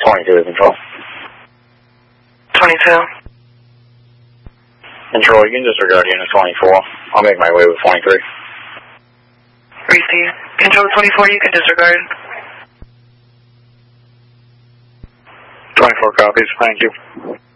22 Control. 22. Control, you can disregard unit 24. I'll make my way with 23. Receive. Control 24, you can disregard. 24 copies, thank you.